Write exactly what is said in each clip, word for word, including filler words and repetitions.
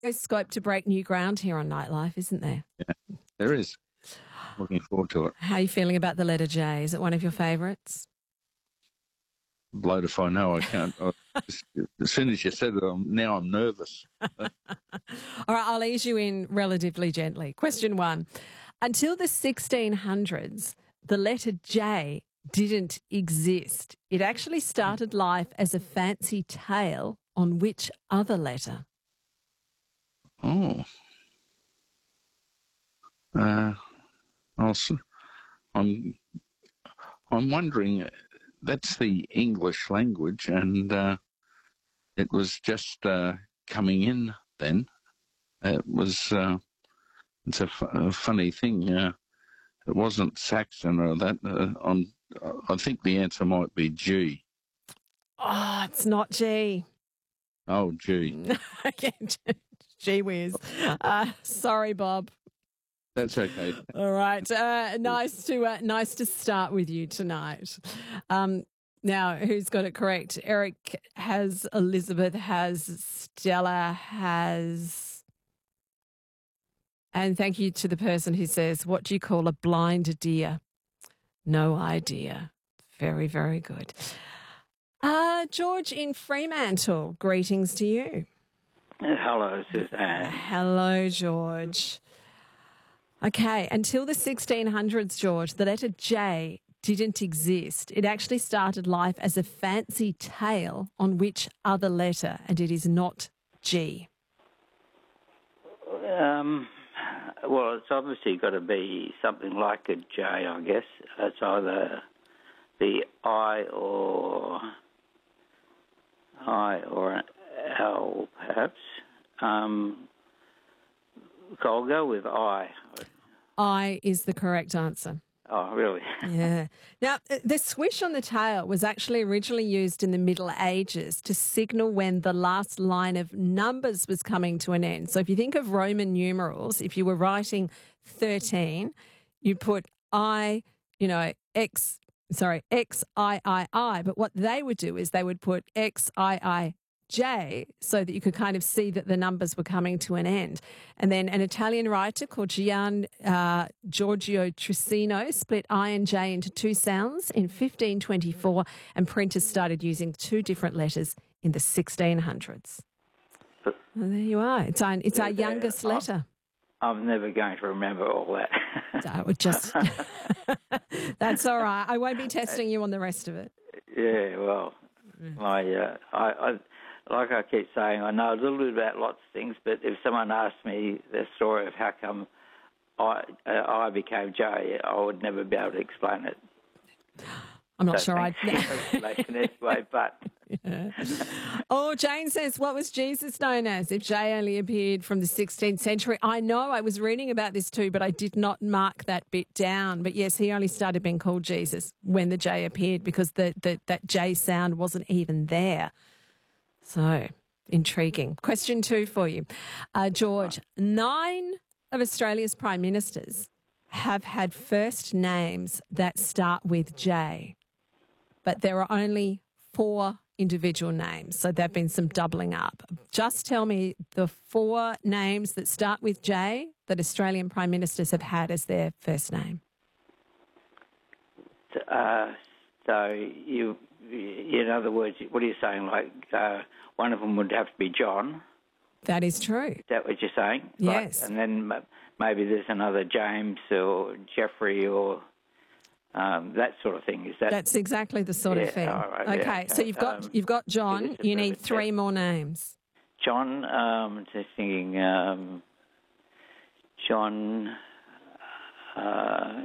scope to break new ground here on Nightlife, isn't there? Yeah, there is. Looking forward to it. How are you feeling about the letter J? Is it one of your favourites? Blowed if I know. I can't. I, as soon as you said it, I'm, now I'm nervous. All right, I'll ease you in relatively gently. Question one. Until the sixteen hundreds, the letter J didn't exist. It actually started life as a fancy tale on which other letter? Oh. Uh, I'll, s- I'm, I'm wondering, that's the English language, and uh, it was just uh, coming in then. It was, uh, it's a, f- a funny thing. Uh, it wasn't Saxon or that. Uh, on, I think the answer might be G. Oh, it's not G. Oh, G. Okay, gee whiz. Uh, sorry, Bob. That's okay. All right. Uh, nice to uh, nice to start with you tonight. Um, now, who's got it correct? Eric has, Elizabeth has, Stella has, and thank you to the person who says, "What do you call a blind deer?" No idea. Very, very good. Uh, George in Fremantle, greetings to you. Hello, Suzanne. Hello, George. Okay, until the sixteen hundreds, George, the letter J didn't exist. It actually started life as a fancy tale on which other letter, and it is not G. Um, well, it's obviously got to be something like a J, I guess. It's either the I or I or an L, perhaps. Um, I'll go with I. I is the correct answer. Oh, really? Yeah. Now, the swish on the tail was actually originally used in the Middle Ages to signal when the last line of numbers was coming to an end. So if you think of Roman numerals, if you were writing thirteen, you put I, you know, X, sorry, X I I I. But what they would do is they would put X I I J so that you could kind of see that the numbers were coming to an end. And then an Italian writer called Gian uh, Giorgio Trissino split I and J into two sounds in fifteen twenty-four, and printers started using two different letters in the sixteen hundreds. Well, there you are. It's our, it's our youngest letter. I'm never going to remember all that. I would just That's all right. I won't be testing you on the rest of it. Yeah, well, my uh, I, I like I keep saying, I know a little bit about lots of things, but if someone asked me the story of how come I uh, I became J, I would never be able to explain it. I'm not so sure I'd... explanation anyway, but... Yeah. Oh, Jane says, what was Jesus known as if J only appeared from the sixteenth century? I know, I was reading about this too, but I did not mark that bit down. But yes, he only started being called Jesus when the J appeared, because the, the that J sound wasn't even there. So, intriguing. Question two for you. Uh, George, nine of Australia's prime ministers have had first names that start with J, but there are only four individual names, so there have been some doubling up. Just tell me the four names that start with J that Australian prime ministers have had as their first name. Uh, so you, in other words, what are you saying? Like uh, one of them would have to be John. That is true. Is that what you're saying? Yes. Like, and then maybe there's another James or Jeffrey or um, that sort of thing. Is that? That's exactly the sort yeah, of thing. all right, okay, yeah, okay, so you've got um, you've got John. You need three test. more names. John. Um, just thinking. Um, John. Uh,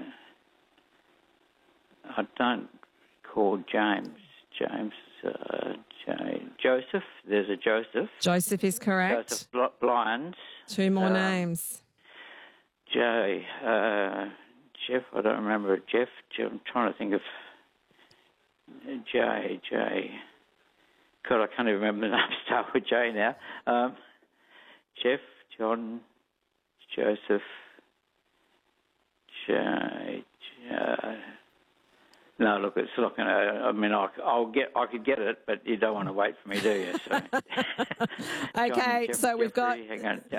I don't call James. James. Uh, J- Joseph. There's a Joseph. Joseph is correct. Joseph Bl- Lyons. Two more um, names. Jay. Uh, Jeff. I don't remember Jeff. I'm trying to think of J. J. God, I can't even remember the name. Start with J now. Um, Jeff. John. Joseph. J. J. No, look, it's not going to. I mean, I, I'll get. I could get it, but you don't want to wait for me, do you? So. Okay, John, so we've got. Jeffrey, hang on.